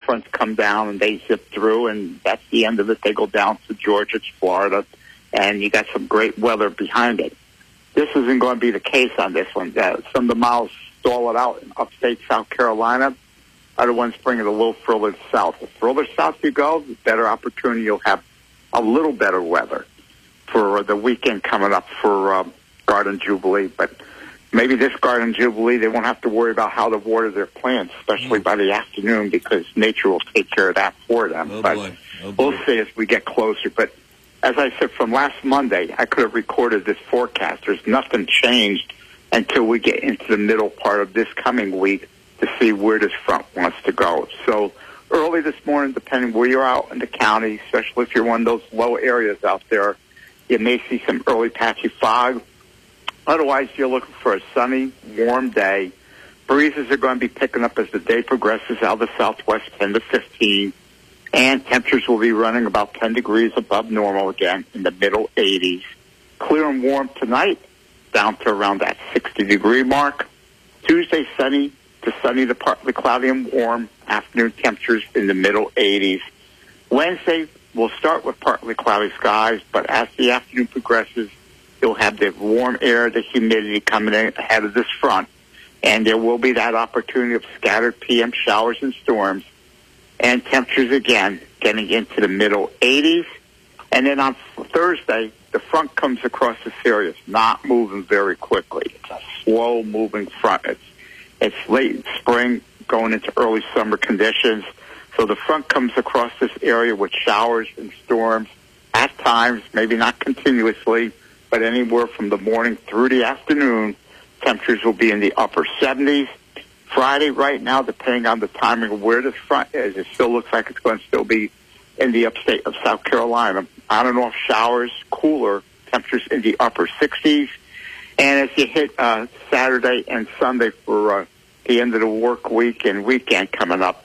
fronts come down and they zip through, and that's the end of it. They go down to Georgia, to Florida, and you got some great weather behind it. This isn't going to be the case on this one. Some of the models stall it out in upstate South Carolina. Other ones bring it a little further south. The further south you go, the better opportunity you'll have a little better weather for the weekend coming up for Garden Jubilee. But maybe this Garden Jubilee, they won't have to worry about how to water their plants, especially by the afternoon, because nature will take care of that for them. We'll see as we get closer. But as I said, from last Monday, I could have recorded this forecast. There's nothing changed until we get into the middle part of this coming week to see where this front wants to go. So early this morning, depending where you're out in the county, especially if you're one of those low areas out there, you may see some early patchy fog. Otherwise, you're looking for a sunny, warm day. Breezes are going to be picking up as the day progresses out of the southwest, 10 to 15. And temperatures will be running about 10 degrees above normal again in the middle 80s. Clear and warm tonight, down to around that 60-degree mark. Tuesday, sunny to partly cloudy and warm. Afternoon temperatures in the middle 80s. Wednesday, we'll start with partly cloudy skies, but as the afternoon progresses, you'll have the warm air, the humidity coming in ahead of this front, and there will be that opportunity of scattered PM showers and storms, and temperatures again getting into the middle 80s. And then on Thursday, the front comes across this area. It's not moving very quickly. It's a slow-moving front. It's late spring going into early summer conditions. So the front comes across this area with showers and storms at times, maybe not continuously, but anywhere from the morning through the afternoon. Temperatures will be in the upper 70s. Friday, right now, depending on the timing of where this front is, it still looks like it's going to still be in the upstate of South Carolina. On and off showers, cooler, temperatures in the upper 60s. And as you hit Saturday and Sunday for the end of the work week and weekend coming up,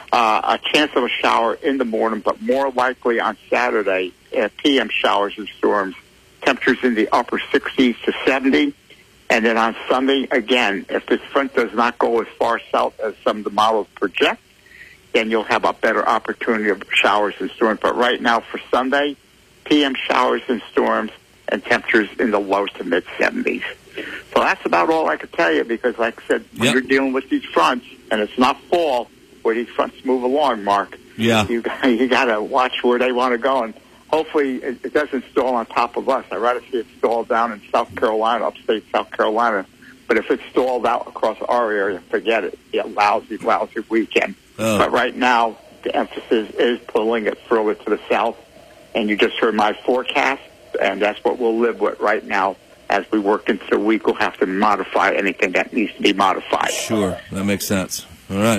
a chance of a shower in the morning, but more likely on Saturday, PM showers and storms, temperatures in the upper 60s to 70. And then on Sunday, again, if this front does not go as far south as some of the models project, then you'll have a better opportunity of showers and storms. But right now for Sunday, PM showers and storms and temperatures in the low to mid-70s. So that's about all I could tell you, because like I said, when you're dealing with these fronts, and it's not fall where these fronts move along, Mark, you got to watch where they want to go. And hopefully it doesn't stall on top of us. I'd rather see it stall down in South Carolina, upstate South Carolina. But if it's stalled out across our area, forget it. Yeah, lousy weekend. But right now, the emphasis is pulling it further to the south. And you just heard my forecast, and that's what we'll live with right now. As we work into the week, we'll have to modify anything that needs to be modified. Sure, that makes sense. All right.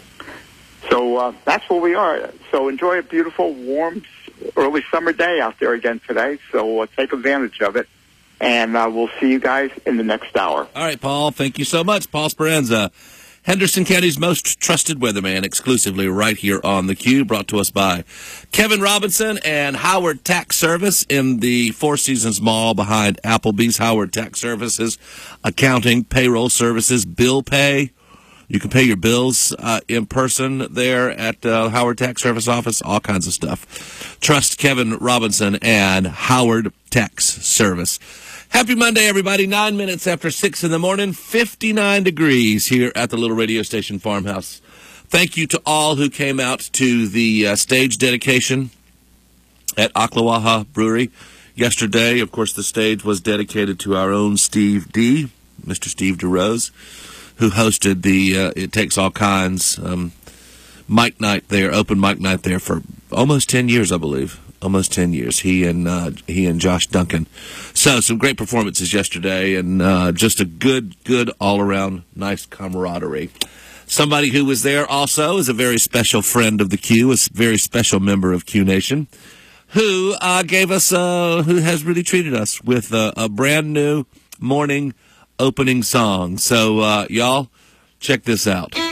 So that's where we are. So enjoy a beautiful, warm, early summer day out there again today. So take advantage of it. And we'll see you guys in the next hour. All right, Paul. Thank you so much. Paul Speranza, Henderson County's most trusted weatherman, exclusively right here on The Q, brought to us by Kevin Robinson and Howard Tax Service in the Four Seasons Mall behind Applebee's. Howard Tax Services, accounting, payroll services, bill pay. You can pay your bills in person there at Howard Tax Service office, all kinds of stuff. Trust Kevin Robinson and Howard Tax Service. Happy Monday, everybody. 9 minutes after 6 in the morning, 59 degrees here at the little radio station Farmhouse. Thank you to all who came out to the stage dedication at Ocklawaha Brewery yesterday. Of course, the stage was dedicated to our own Steve D., Mr. Steve DeRose, who hosted the It Takes All Kinds mic night there, open mic night there for almost 10 years, I believe. Almost 10 years, he and Josh Duncan. So some great performances yesterday, and just a good all-around nice camaraderie. Somebody who was there also is a very special friend of the Q, a very special member of Q Nation, who gave us, who has really treated us with a brand new morning opening song. So y'all, check this out.